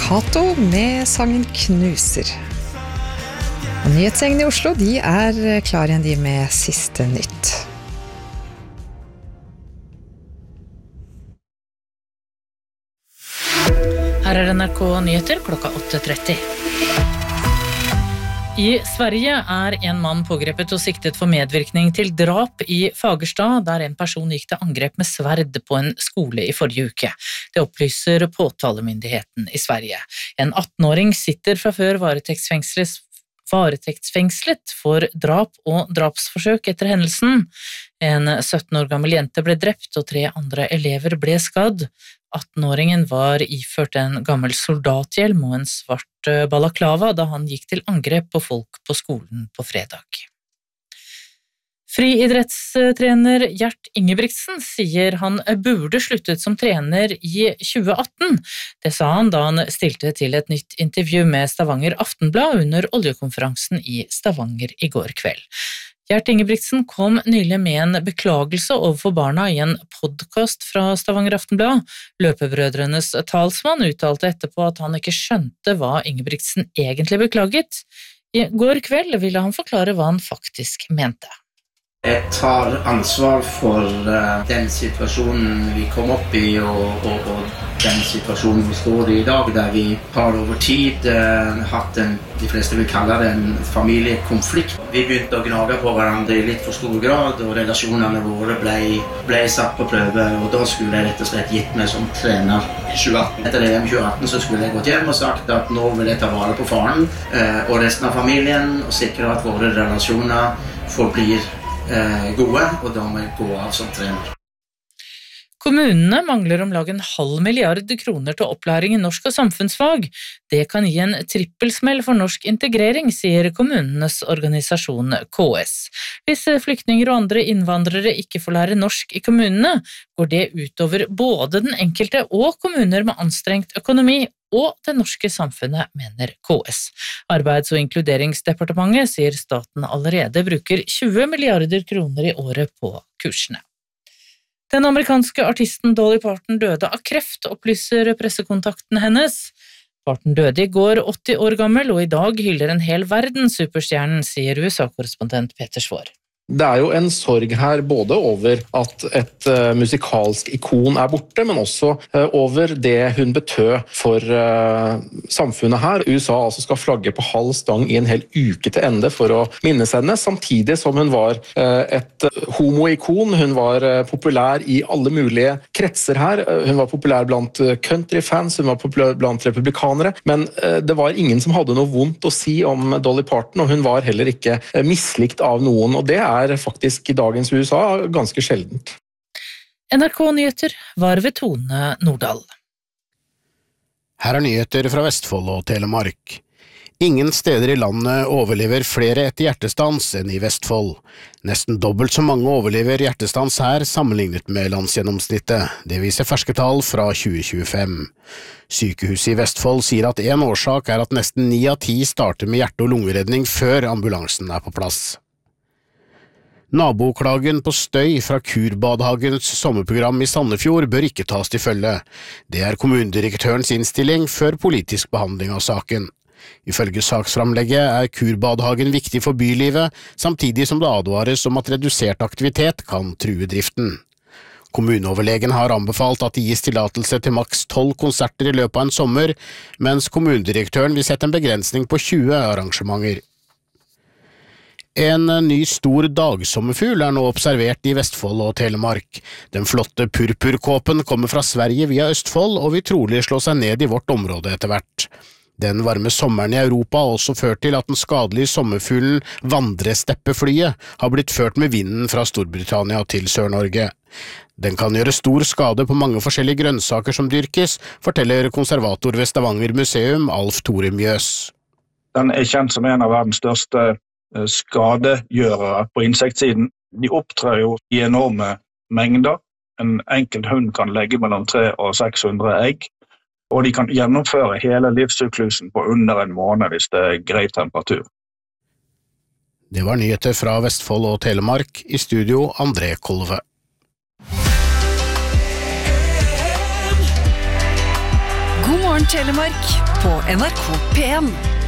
Cato med sangen Knuser. Og nyhetsgjengen i Oslo, de klar igjen de med siste nytt. Her NRK Nyheter klokka 8:30. I Sverige en mann pågrepet og siktet for medvirkning til drap i Fagerstad, der en person gikk til angrep med sverd på en skole i forrige uke. Det opplyser påtalemyndigheten i Sverige. En 18-åring sitter fra før varetektsfengslet for drap og drapsforsøk etter hendelsen. En 17 år gammel jente ble drept og 3 andre elever ble skadd. 18-åringen var iført en gammel soldathjelm og en svart balaklava da han gikk til angrep på folk på skolen på fredag. Friidrettstrener Gjert Ingebrigtsen sier han burde sluttet som trener i 2018. Det sa han da han stilte til et nytt intervju med Stavanger Aftenblad under oljekonferansen i Stavanger i går kveld. Gjert Ingebrigtsen kom nylig med en beklagelse overfor barna i en podcast fra Stavanger Aftenblad. Løpebrødrenes talsmann uttalte etterpå at han ikke skjønte hva Ingebrigtsen egentlig beklaget. I går kveld ville han forklare hva han faktisk mente. Jeg tar ansvar for den situasjonen vi kom opp i og den situasjonen vi står i dag, der vi har over tid hatt de fleste vil kalle det en familiekonflikt. Vi begynte å gnage på hverandre i litt for stor grad, og relasjonene våre ble satt på prøve, og da skulle jeg rett og slett gitt meg som trener i 2018. Etter EM 2018 så skulle jeg gått hjem og sagt at nå vil jeg ta vare på faren og resten av familien, og sikre at våre relasjoner forblir gode, og da må jeg gå av som trener. Kommunene mangler om lag 0,5 milliard kroner til opplæring i norsk og samfunnsfag. Det kan gi en trippelsmell for norsk integrering, sier kommunenes organisasjon KS. Hvis flyktninger og andre innvandrere ikke får lære norsk i kommunene, går det utover både den enkelte og kommuner med anstrengt økonomi og det norske samfunnet, mener KS. Arbeids- og inkluderingsdepartementet sier staten allerede bruker 20 milliarder kroner i året på kursene. Den amerikanske artisten Dolly Parton døde av kreft, opplyser pressekontakten hennes. Parton døde i går 80 år gammel, og i dag hyller en hel verden superstjernen, sier USA-korrespondent Peter Svår. Det jo en sorg her både over at et musikalsk ikon borte, men også over det hun betød for samfunnet her. USA altså skal flagge på halv stang i en hel uke til ende for å minnes henne, samtidig som hun var et homoikon. Hun var populær i alle mulige kretser her. Hun var populær blant countryfans, hun var populær blant republikanere, men det var ingen som hadde noe vondt å si om Dolly Parton, og hun var heller ikke mislikt av noen, og det faktisk i dagens USA ganske sjeldent. NRK Nyheter var ved Tone Nordahl. Her nyheter fra Vestfold og Telemark. Ingen steder i landet overlever flere etter hjertestans enn i Vestfold. Nesten dobbelt så mange overlever hjertestans her sammenlignet med landsgjennomsnittet. Det viser ferske tall fra 2025. Sykehuset i Vestfold sier at en årsak at nesten 9 av 10 starter med hjerte- og lungeredning før ambulansen på plass. Naboklagen på støy fra Kurbadhagens sommerprogram i Sandefjord bør ikke tas til følge. Det kommunedirektørens innstilling før politisk behandling av saken. Ifølge saksframlegget Kurbadhagen viktig for bylivet, samtidig som det advares om at redusert aktivitet kan true driften. Kommuneoverlegen har anbefalt at det gis tillatelse til maks 12 konserter i løpet av en sommer, mens kommunedirektøren vil sette en begrensning på 20 arrangementer. En ny stor dagsommerfugl nå observert i Vestfold og Telemark. Den flotte purpurkåpen kommer fra Sverige via Østfold og vil trolig slå seg ned i vårt område etter hvert. Den varme sommeren i Europa har også ført til at den skadelige sommerfuglen vandresteppeflyet har blitt ført med vinden fra Storbritannia til Sør-Norge. Den kan gjøre stor skade på mange forskjellige grønnsaker som dyrkes, forteller konservator ved Stavanger Museum Alf Tore Mjøs. Den kjent som en av verdens største skadegjørere på insektsiden. De opptrer jo i enorme mengder. En enkelt hund kan legge mellom 300 og 600 egg, og de kan gjennomføre hele livssyklusen på under en måned hvis det grei temperatur. Det var nyheter fra Vestfold og Telemark, i studio André Kolve. God morgen Telemark på NRK P1.